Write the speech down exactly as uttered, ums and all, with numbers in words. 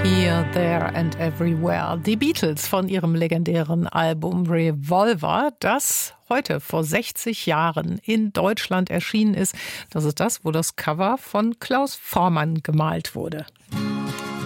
Here, There and Everywhere. Die Beatles von ihrem legendären Album Revolver, das heute vor sechzig Jahren in Deutschland erschienen ist. Das ist das, wo das Cover von Klaus Voormann gemalt wurde.